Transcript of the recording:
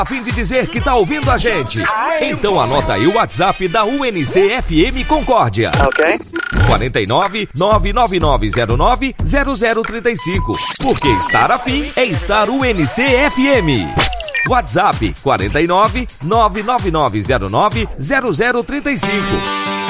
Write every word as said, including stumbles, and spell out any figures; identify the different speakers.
Speaker 1: A fim de dizer que tá ouvindo a gente. Então anota aí o WhatsApp da U N C F M Concórdia.
Speaker 2: Ok.
Speaker 1: quarenta e nove, nove nove nove zero nove, zero zero trinta e cinco. Porque estar afim é estar U N C F M. WhatsApp quarenta e nove, nove nove nove zero nove, zero zero trinta e cinco.